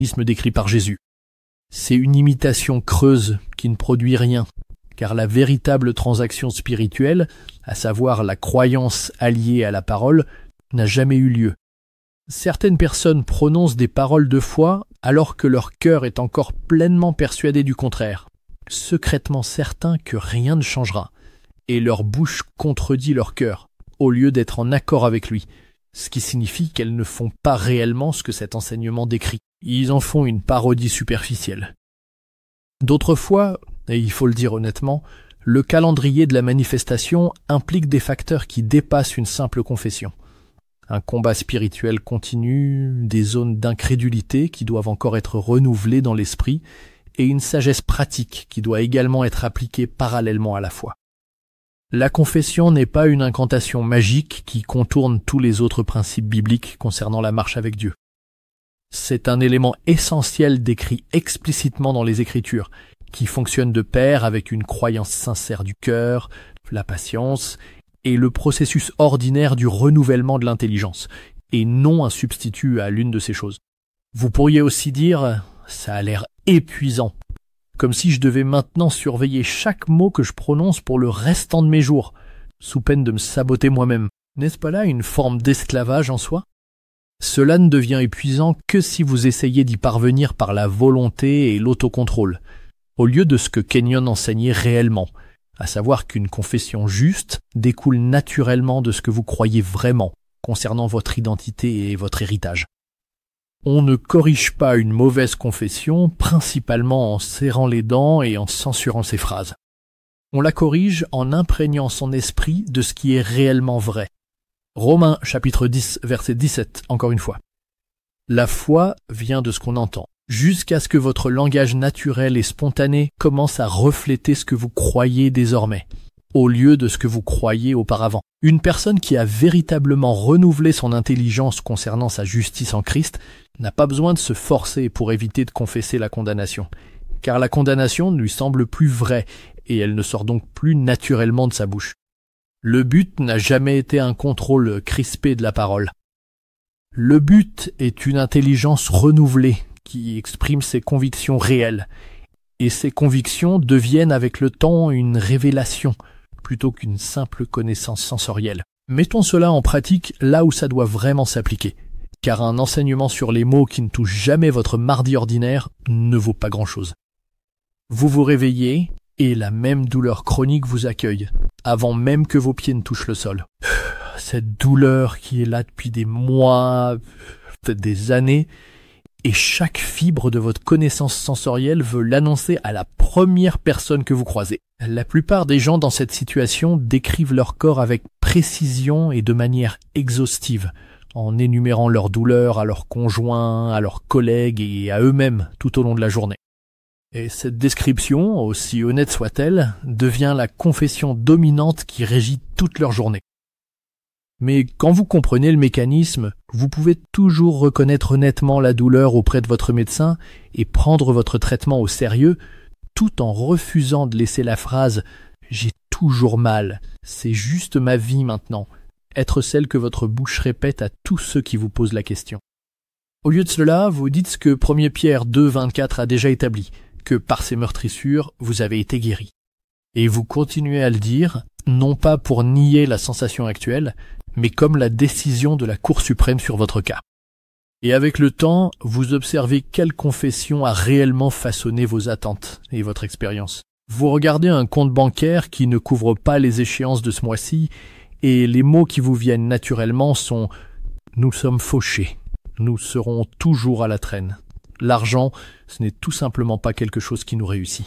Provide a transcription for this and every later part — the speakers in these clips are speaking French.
mécanisme décrit par Jésus. C'est une imitation creuse qui ne produit rien, car la véritable transaction spirituelle, à savoir la croyance alliée à la parole, n'a jamais eu lieu. Certaines personnes prononcent des paroles de foi alors que leur cœur est encore pleinement persuadé du contraire, secrètement certain que rien ne changera, et leur bouche contredit leur cœur, au lieu d'être en accord avec lui, ce qui signifie qu'elles ne font pas réellement ce que cet enseignement décrit. Ils en font une parodie superficielle. D'autres fois, et il faut le dire honnêtement, le calendrier de la manifestation implique des facteurs qui dépassent une simple confession. Un combat spirituel continu, des zones d'incrédulité qui doivent encore être renouvelées dans l'esprit, et une sagesse pratique qui doit également être appliquée parallèlement à la foi. La confession n'est pas une incantation magique qui contourne tous les autres principes bibliques concernant la marche avec Dieu. C'est un élément essentiel décrit explicitement dans les Écritures, qui fonctionne de pair avec une croyance sincère du cœur, la patience, et le processus ordinaire du renouvellement de l'intelligence, et non un substitut à l'une de ces choses. Vous pourriez aussi dire « ça a l'air épuisant », comme si je devais maintenant surveiller chaque mot que je prononce pour le restant de mes jours, sous peine de me saboter moi-même. N'est-ce pas là une forme d'esclavage en soi ? Cela ne devient épuisant que si vous essayez d'y parvenir par la volonté et l'autocontrôle, au lieu de ce que Kenyon enseignait réellement, à savoir qu'une confession juste découle naturellement de ce que vous croyez vraiment concernant votre identité et votre héritage. On ne corrige pas une mauvaise confession principalement en serrant les dents et en censurant ses phrases. On la corrige en imprégnant son esprit de ce qui est réellement vrai. Romains chapitre 10, verset 17, encore une fois. La foi vient de ce qu'on entend, jusqu'à ce que votre langage naturel et spontané commence à refléter ce que vous croyez désormais, au lieu de ce que vous croyiez auparavant. Une personne qui a véritablement renouvelé son intelligence concernant sa justice en Christ n'a pas besoin de se forcer pour éviter de confesser la condamnation, car la condamnation ne lui semble plus vraie et elle ne sort donc plus naturellement de sa bouche. Le but n'a jamais été un contrôle crispé de la parole. Le but est une intelligence renouvelée qui exprime ses convictions réelles, et ces convictions deviennent avec le temps une révélation, plutôt qu'une simple connaissance sensorielle. Mettons cela en pratique là où ça doit vraiment s'appliquer, car un enseignement sur les mots qui ne touche jamais votre mardi ordinaire ne vaut pas grand-chose. Vous vous réveillez, et la même douleur chronique vous accueille, avant même que vos pieds ne touchent le sol. Cette douleur qui est là depuis des mois, peut-être des années, et chaque fibre de votre connaissance sensorielle veut l'annoncer à la première personne que vous croisez. La plupart des gens dans cette situation décrivent leur corps avec précision et de manière exhaustive, en énumérant leurs douleurs à leurs conjoints, à leurs collègues et à eux-mêmes tout au long de la journée. Et cette description, aussi honnête soit-elle, devient la confession dominante qui régit toute leur journée. Mais quand vous comprenez le mécanisme, vous pouvez toujours reconnaître honnêtement la douleur auprès de votre médecin et prendre votre traitement au sérieux, tout en refusant de laisser la phrase « j'ai toujours mal, c'est juste ma vie maintenant » être celle que votre bouche répète à tous ceux qui vous posent la question. Au lieu de cela, vous dites ce que 1 Pierre 2, 24 a déjà établi, que par ces meurtrissures, vous avez été guéri. Et vous continuez à le dire, non pas pour nier la sensation actuelle, mais comme la décision de la Cour suprême sur votre cas. Et avec le temps, vous observez quelle confession a réellement façonné vos attentes et votre expérience. Vous regardez un compte bancaire qui ne couvre pas les échéances de ce mois-ci, et les mots qui vous viennent naturellement sont « nous sommes fauchés, nous serons toujours à la traîne ». L'argent, ce n'est tout simplement pas quelque chose qui nous réussit.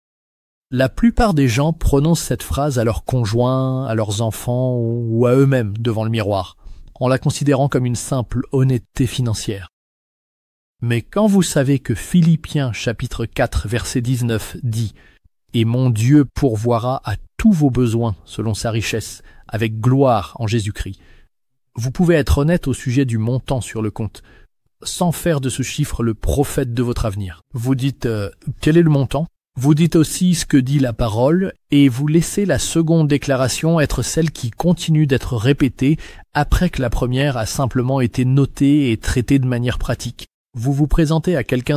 La plupart des gens prononcent cette phrase à leurs conjoints, à leurs enfants ou à eux-mêmes devant le miroir, en la considérant comme une simple honnêteté financière. Mais quand vous savez que Philippiens chapitre 4 verset 19 dit « Et mon Dieu pourvoira à tous vos besoins selon sa richesse, avec gloire en Jésus-Christ », vous pouvez être honnête au sujet du montant sur le compte, sans faire de ce chiffre le prophète de votre avenir. Vous dites quel est le montant ? Vous dites aussi ce que dit la parole et vous laissez la seconde déclaration être celle qui continue d'être répétée après que la première a simplement été notée et traitée de manière pratique. Vous vous présentez à quelqu'un